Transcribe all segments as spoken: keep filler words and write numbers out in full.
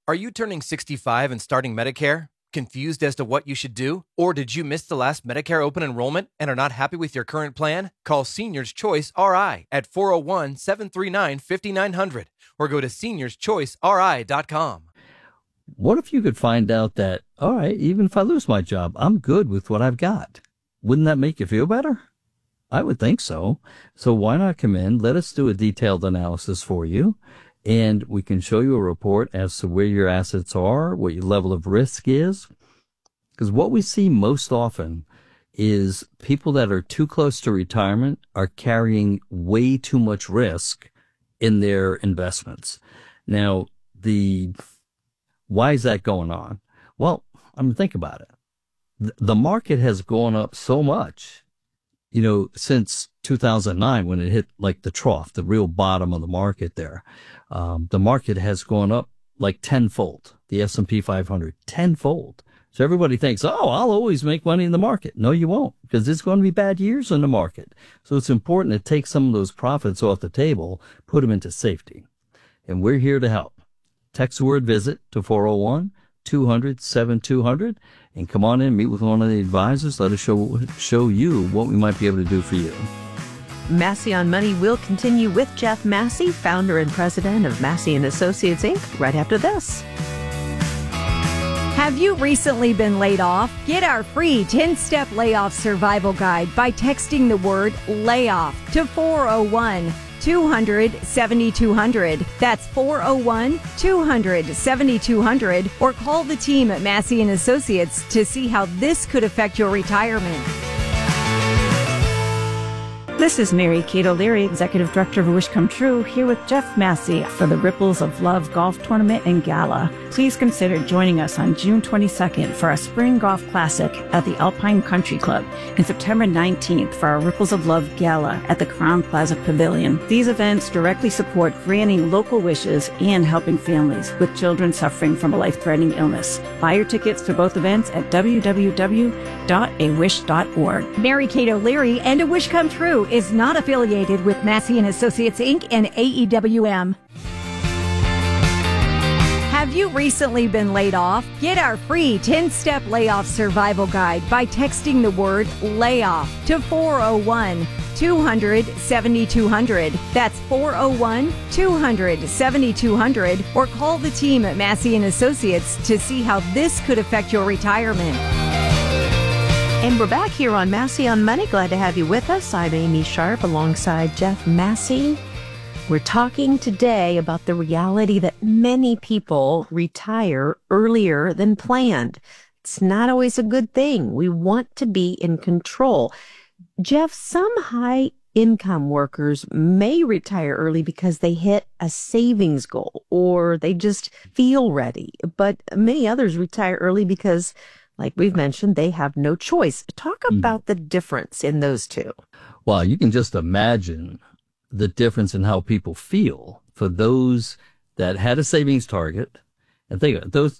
Are you turning sixty-five and starting Medicare? Confused as to what you should do? Or did you miss the last Medicare open enrollment and are not happy with your current plan? Call Seniors Choice R I at four oh one, seven three nine, five nine zero zero or go to seniors choice r i dot com. What if you could find out that, all right, even if I lose my job, I'm good with what I've got? Wouldn't that make you feel better? I would think so. So why not come in? Let us do a detailed analysis for you. And we can show you a report as to where your assets are, what your level of risk is. Because what we see most often is people that are too close to retirement are carrying way too much risk in their investments. Now, the why is that going on? Well, I mean, think about it. The market has gone up so much, you know, since two thousand nine when it hit like the trough, the real bottom of the market there. Um, the market has gone up like tenfold, the S and P five hundred, tenfold. So everybody thinks, oh, I'll always make money in the market. No, you won't, because there's going to be bad years in the market. So it's important to take some of those profits off the table, put them into safety. And we're here to help. Text the word VISIT to four oh one, two hundred, seventy-two hundred and come on in, meet with one of the advisors. Let us show, show you what we might be able to do for you. Massey on Money will continue with Jeff Massey, founder and president of Massey and Associates, Incorporated, right after this. Have you recently been laid off? Get our free ten-step layoff survival guide by texting the word layoff to four oh one, two hundred, seventy-two hundred. That's four oh one, two hundred, seventy-two hundred. Or call the team at Massey and Associates to see how this could affect your retirement. This is Mary Kate O'Leary, Executive Director of Wish Come True, here with Jeff Massey for the Ripples of Love Golf Tournament and Gala. Please consider joining us on June twenty-second for our Spring Golf Classic at the Alpine Country Club and September nineteenth for our Ripples of Love Gala at the Crown Plaza Pavilion. These events directly support granting local wishes and helping families with children suffering from a life-threatening illness. Buy your tickets to both events at w w w dot a wish dot org. Mary Kate O'Leary and A Wish Come True is not affiliated with Massey and Associates, Incorporated and A E W M. Have you recently been laid off? Get our free ten-step layoff survival guide by texting the word layoff to four oh one, two hundred, seventy-two hundred. That's four oh one, two hundred, seventy-two hundred. Or call the team at Massey and Associates to see how this could affect your retirement. And we're back here on Massey on Money. Glad to have you with us. I'm Amy Sharp alongside Jeff Massey. We're talking today about the reality that many people retire earlier than planned. It's not always a good thing. We want to be in control. Jeff, some high income workers may retire early because they hit a savings goal or they just feel ready. But many others retire early because, like we've mentioned, they have no choice. Talk about the difference in those two. Well, you can just imagine the difference in how people feel for those that had a savings target. And think of it, those,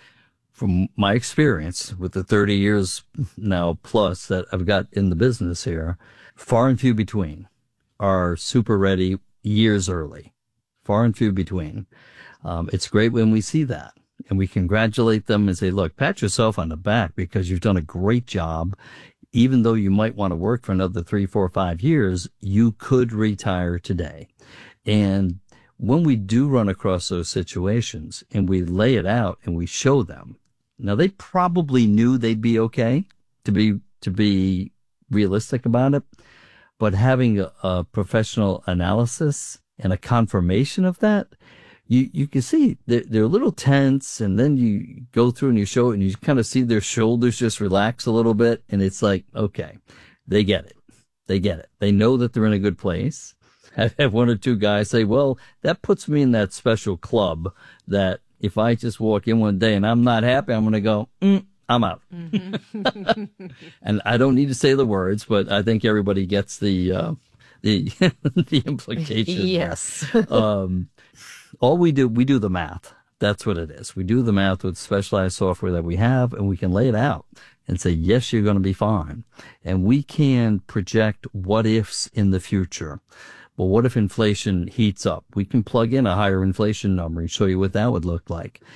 from my experience with the thirty years now plus that I've got in the business here, far and few between are super ready years early. Far and few between. Um, it's great when we see that. And we congratulate them and say, look, pat yourself on the back because you've done a great job. Even though you might want to work for another three, four, five years, you could retire today. And when we do run across those situations and we lay it out and we show them, now they probably knew they'd be okay, to be, to be realistic about it, but having a, a professional analysis and a confirmation of that, You you can see they're, they're a little tense, and then you go through and you show it, and you kind of see their shoulders just relax a little bit, and it's like, okay, they get it. They get it. They know that they're in a good place. I've had one or two guys say, well, that puts me in that special club that if I just walk in one day and I'm not happy, I'm going to go, mm, I'm out. Mm-hmm. And I don't need to say the words, but I think everybody gets the uh, the the implication. Yes. um, all we do, we do the math. That's what it is. We do the math with specialized software that we have, and we can lay it out and say, yes, you're going to be fine. And we can project what ifs in the future. Well, what if inflation heats up? We can plug in a higher inflation number and show you what that would look like.